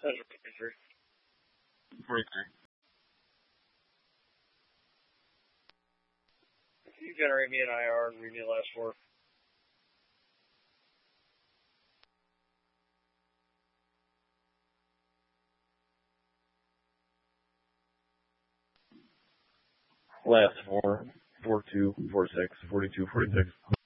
43. 43. Can you generate me an IR and read me the last four? Last 4, 42, 46, 42, 46.